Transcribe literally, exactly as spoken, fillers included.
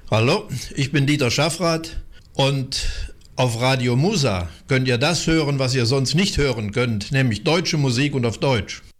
Hallo, ich bin Dieter Schaffrath und auf Radio Musa könnt ihr das hören, was ihr sonst nicht hören könnt, nämlich deutsche Musik und auf Deutsch.